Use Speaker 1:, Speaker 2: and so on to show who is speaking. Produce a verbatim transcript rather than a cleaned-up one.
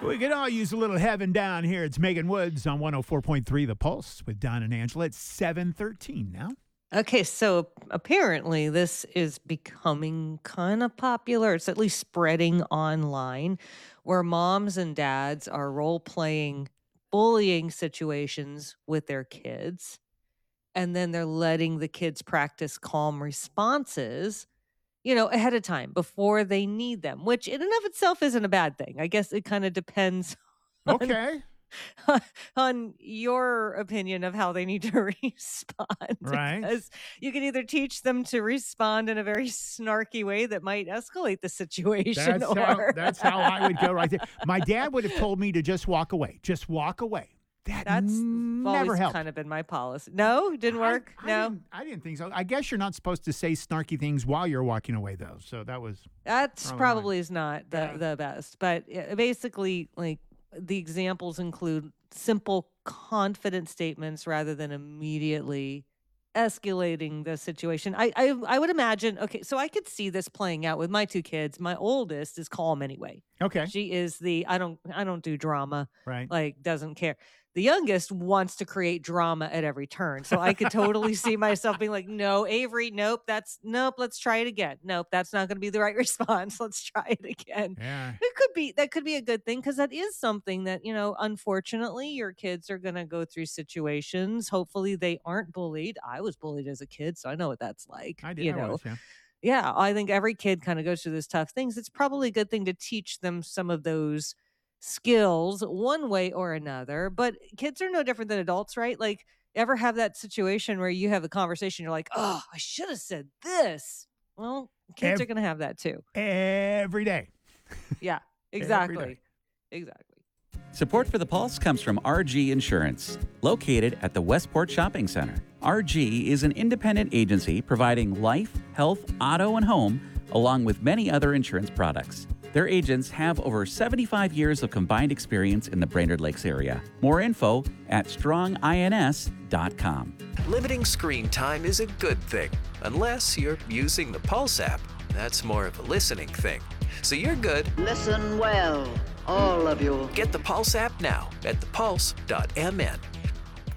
Speaker 1: We can all use a little heaven down here. It's Megan Woods on one oh four point three The Pulse with Don and Angela. It's seven thirteen now.
Speaker 2: Okay, so apparently this is becoming kind of popular. It's at least spreading online where moms and dads are role playing bullying situations with their kids. And then they're letting the kids practice calm responses, you know, ahead of time before they need them, which in and of itself isn't a bad thing. I guess it kind of depends on
Speaker 1: Okay.
Speaker 2: on your opinion of how they need to respond.
Speaker 1: Right.
Speaker 2: Because you can either teach them to respond in a very snarky way that might escalate the situation.
Speaker 1: That's,
Speaker 2: or
Speaker 1: how, that's how I would go right there. My dad would have told me to just walk away. Just walk away. That
Speaker 2: That's
Speaker 1: never
Speaker 2: always
Speaker 1: helped.
Speaker 2: kind of been my policy. No, didn't work.
Speaker 1: I, I
Speaker 2: no,
Speaker 1: didn't, I didn't think so. I guess you're not supposed to say snarky things while you're walking away, though. So that was
Speaker 2: that's
Speaker 1: probably
Speaker 2: probably is not the,
Speaker 1: Yeah.
Speaker 2: the best. But uh, basically, like the examples include simple, confident statements rather than immediately escalating the situation. I, I I would imagine. Okay, so I could see this playing out with my two kids. My oldest is calm anyway.
Speaker 1: okay.
Speaker 2: She is the I don't I don't do drama.
Speaker 1: Right.
Speaker 2: Like doesn't care. The youngest wants to create drama at every turn. So I could totally see myself being like, no, Avery, nope, that's nope, let's try it again. Nope, that's not going to be the right response. Let's try it again.
Speaker 1: Yeah.
Speaker 2: It could be that could be a good thing because that is something that, you know, unfortunately your kids are going to go through situations. Hopefully they aren't bullied. I was bullied as a kid, so I know what that's like.
Speaker 1: I did.
Speaker 2: You
Speaker 1: I
Speaker 2: know.
Speaker 1: was, yeah.
Speaker 2: Yeah, I think every kid kind of goes through those tough things. It's probably a good thing to teach them some of those skills one way or another. But kids are no different than adults, right? Like, ever have that situation where you have a conversation, you're like, oh, I should have said this. Well, kids
Speaker 1: Ev-
Speaker 2: are going to have that too.
Speaker 1: Every day.
Speaker 2: Yeah,
Speaker 1: Every
Speaker 2: exactly.
Speaker 1: day.
Speaker 2: Exactly.
Speaker 3: Support for The Pulse comes from R G Insurance, located at the Westport Shopping Center. R G is an independent agency providing life, health, auto, and home, along with many other insurance products. Their agents have over seventy-five years of combined experience in the Brainerd Lakes area. More info at strong ins dot com.
Speaker 4: Limiting screen time is a good thing, unless you're using the Pulse app. That's more of a listening thing. So you're good.
Speaker 5: Listen well, all of you.
Speaker 4: Get the Pulse app now at the pulse dot m n.